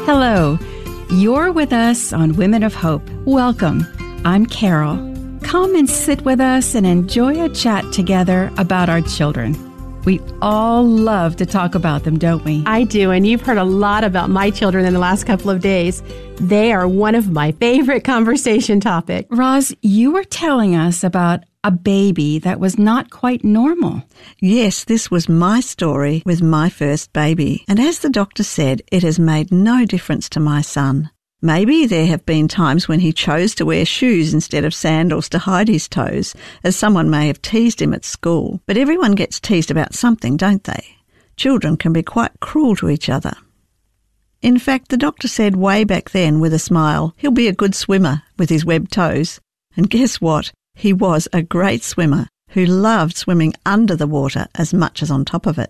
Hello, you're with us on Women of Hope. Welcome. I'm Carol. Come and sit with us and enjoy a chat together about our children. We all love to talk about them, don't we? I do, and you've heard a lot about my children in the last couple of days. They are one of my favorite conversation topics. Roz, you were telling us about a baby that was not quite normal. Yes, this was my story with my first baby. And as the doctor said, it has made no difference to my son. Maybe there have been times when he chose to wear shoes instead of sandals to hide his toes, as someone may have teased him at school. But everyone gets teased about something, don't they? Children can be quite cruel to each other. In fact, the doctor said way back then with a smile, he'll be a good swimmer with his webbed toes. And guess what? He was a great swimmer who loved swimming under the water as much as on top of it.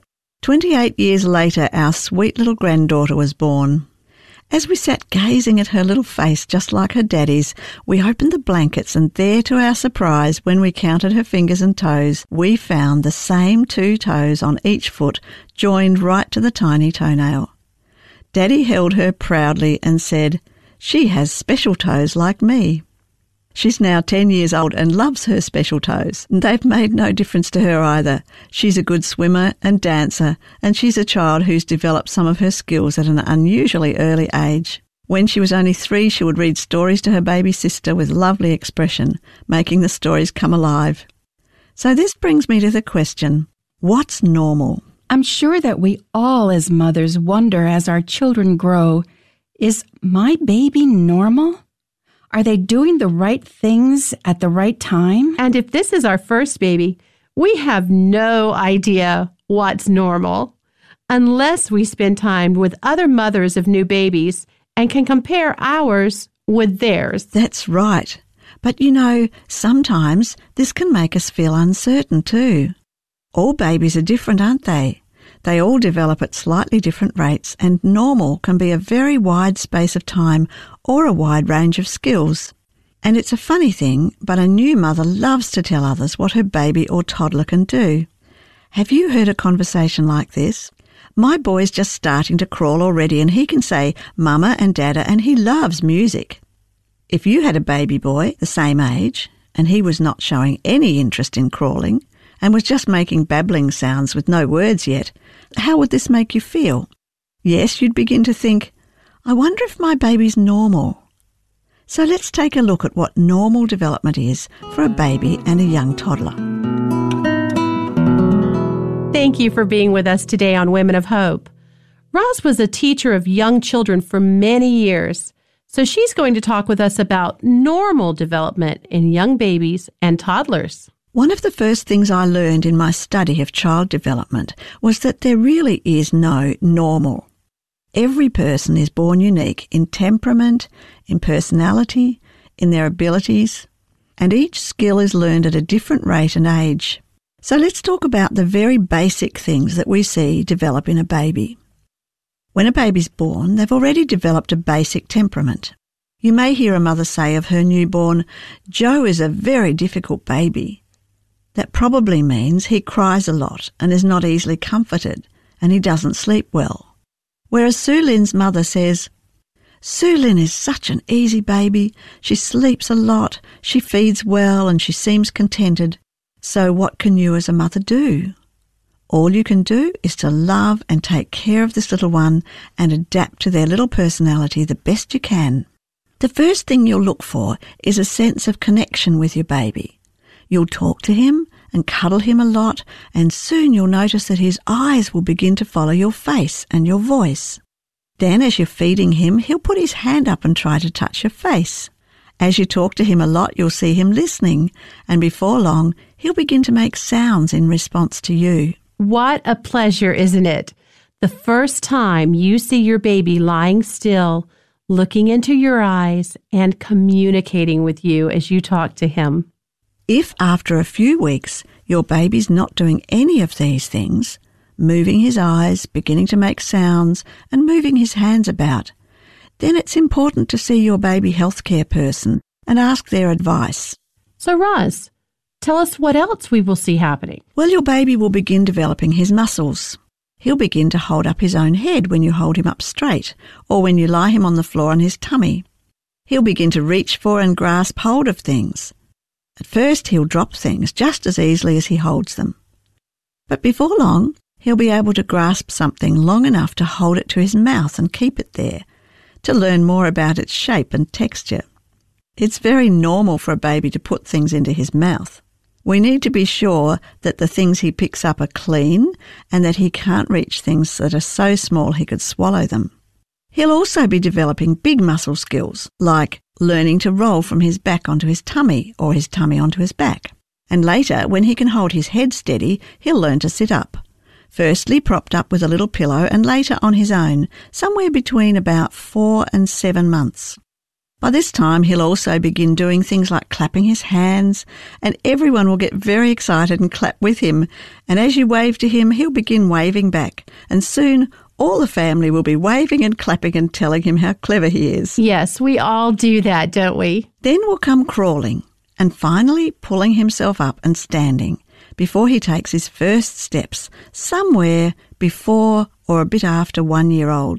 28 years later, our sweet little granddaughter was born. As we sat gazing at her little face just like her daddy's, we opened the blankets and there, to our surprise, when we counted her fingers and toes, we found the same 2 toes on each foot joined right to the tiny toenail. Daddy held her proudly and said, "She has special toes like me." She's now 10 years old and loves her special toes. They've made no difference to her either. She's a good swimmer and dancer, and she's a child who's developed some of her skills at an unusually early age. When she was only 3, she would read stories to her baby sister with lovely expression, making the stories come alive. So this brings me to the question, what's normal? I'm sure that we all as mothers wonder as our children grow, is my baby normal? Are they doing the right things at the right time? And if this is our first baby, we have no idea what's normal unless we spend time with other mothers of new babies and can compare ours with theirs. That's right. But sometimes this can make us feel uncertain too. All babies are different, aren't they? They all develop at slightly different rates, and normal can be a very wide space of time or a wide range of skills. And it's a funny thing, but a new mother loves to tell others what her baby or toddler can do. Have you heard a conversation like this? My boy's just starting to crawl already, and he can say mama and dada, and he loves music. If you had a baby boy the same age, and he was not showing any interest in crawling, and was just making babbling sounds with no words yet, how would this make you feel? Yes, you'd begin to think, I wonder if my baby's normal. So let's take a look at what normal development is for a baby and a young toddler. Thank you for being with us today on Women of Hope. Roz was a teacher of young children for many years, so she's going to talk with us about normal development in young babies and toddlers. One of the first things I learned in my study of child development was that there really is no normal. Every person is born unique in temperament, in personality, in their abilities, and each skill is learned at a different rate and age. So let's talk about the very basic things that we see develop in a baby. When a baby's born, they've already developed a basic temperament. You may hear a mother say of her newborn, "Joe is a very difficult baby." That probably means he cries a lot and is not easily comforted, and he doesn't sleep well. Whereas Sue Lynn's mother says, "Sue Lynn is such an easy baby. She sleeps a lot, she feeds well, and she seems contented. So what can you as a mother do? All you can do is to love and take care of this little one and adapt to their little personality the best you can." The first thing you'll look for is a sense of connection with your baby. You'll talk to him and cuddle him a lot, and soon you'll notice that his eyes will begin to follow your face and your voice. Then as you're feeding him, he'll put his hand up and try to touch your face. As you talk to him a lot, you'll see him listening, and before long, he'll begin to make sounds in response to you. What a pleasure, isn't it? The first time you see your baby lying still, looking into your eyes, and communicating with you as you talk to him. If after a few weeks your baby's not doing any of these things, moving his eyes, beginning to make sounds, and moving his hands about, then it's important to see your baby healthcare person and ask their advice. So Roz, tell us what else we will see happening. Well, your baby will begin developing his muscles. He'll begin to hold up his own head when you hold him up straight, or when you lie him on the floor on his tummy. He'll begin to reach for and grasp hold of things. At first, he'll drop things just as easily as he holds them. But before long, he'll be able to grasp something long enough to hold it to his mouth and keep it there, to learn more about its shape and texture. It's very normal for a baby to put things into his mouth. We need to be sure that the things he picks up are clean and that he can't reach things that are so small he could swallow them. He'll also be developing big muscle skills, like learning to roll from his back onto his tummy or his tummy onto his back. And later, when he can hold his head steady, he'll learn to sit up. Firstly propped up with a little pillow and later on his own, somewhere between about 4 and 7 months. By this time, he'll also begin doing things like clapping his hands, and everyone will get very excited and clap with him. And as you wave to him, he'll begin waving back, and soon all the family will be waving and clapping and telling him how clever he is. Yes, we all do that, don't we? Then will come crawling, and finally pulling himself up and standing before he takes his first steps, somewhere before or a bit after 1 year old.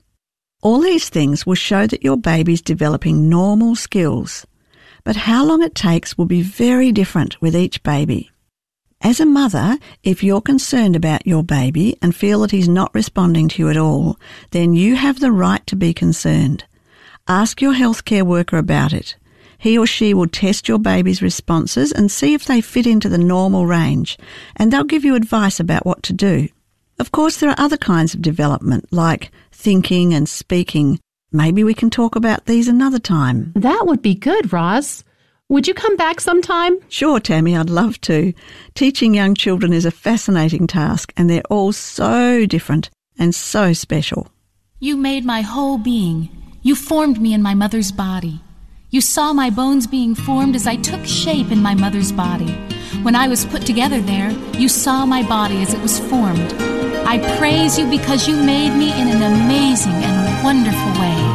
All these things will show that your baby's developing normal skills, but how long it takes will be very different with each baby. As a mother, if you're concerned about your baby and feel that he's not responding to you at all, then you have the right to be concerned. Ask your healthcare worker about it. He or she will test your baby's responses and see if they fit into the normal range, and they'll give you advice about what to do. Of course, there are other kinds of development, like thinking and speaking. Maybe we can talk about these another time. That would be good, Roz. Would you come back sometime? Sure, Tammy, I'd love to. Teaching young children is a fascinating task, and they're all so different and so special. You made my whole being. You formed me in my mother's body. You saw my bones being formed as I took shape in my mother's body. When I was put together there, you saw my body as it was formed. I praise you because you made me in an amazing and wonderful way.